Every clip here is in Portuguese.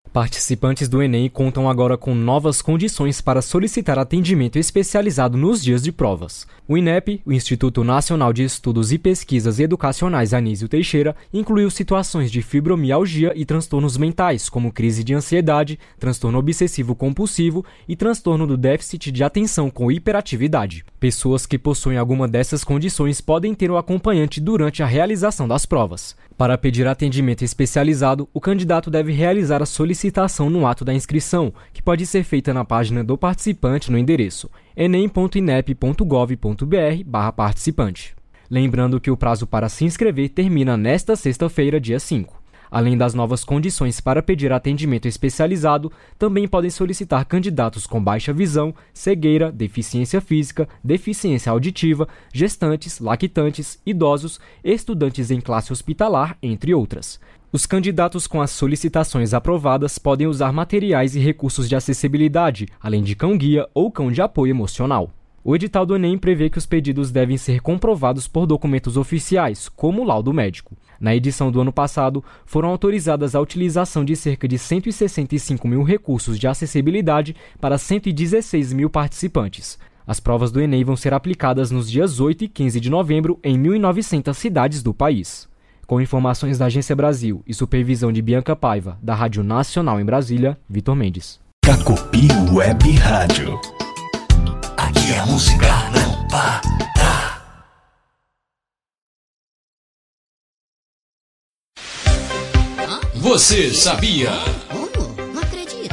Participantes do Enem contam agora com novas condições para solicitar atendimento especializado nos dias de provas. O INEP, o Instituto Nacional de Estudos e Pesquisas Educacionais Anísio Teixeira, incluiu situações de fibromialgia e transtornos mentais, como crise de ansiedade, transtorno obsessivo-compulsivo e transtorno do déficit de atenção com hiperatividade. Pessoas que possuem alguma dessas condições podem ter o acompanhante durante a realização das provas. Para pedir atendimento especializado, o candidato deve realizar a solicitação no ato da inscrição, que pode ser feita na página do participante no endereço enem.inep.gov.br/participante. Lembrando que o prazo para se inscrever termina nesta sexta-feira, dia 5. Além das novas condições para pedir atendimento especializado, também podem solicitar candidatos com baixa visão, cegueira, deficiência física, deficiência auditiva, gestantes, lactantes, idosos, estudantes em classe hospitalar, entre outras. Os candidatos com as solicitações aprovadas podem usar materiais e recursos de acessibilidade, além de cão-guia ou cão de apoio emocional. O edital do Enem prevê que os pedidos devem ser comprovados por documentos oficiais, como o laudo médico. Na edição do ano passado, foram autorizadas a utilização de cerca de 165 mil recursos de acessibilidade para 116 mil participantes. As provas do Enem vão ser aplicadas nos dias 8 e 15 de novembro em 1.900 cidades do país. Com informações da Agência Brasil e supervisão de Bianca Paiva, da Rádio Nacional em Brasília, Vitor Mendes. Cacopi Web Rádio. Aqui a música não para. Você sabia? Não acredito.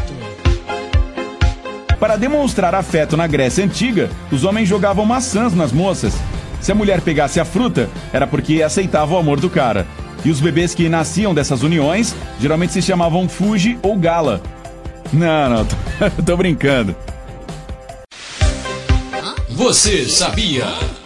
Para demonstrar afeto na Grécia Antiga, os homens jogavam maçãs nas moças. Se a mulher pegasse a fruta, era porque aceitava o amor do cara. E os bebês que nasciam dessas uniões, geralmente se chamavam Fuji ou Gala. Não, tô brincando. Você sabia?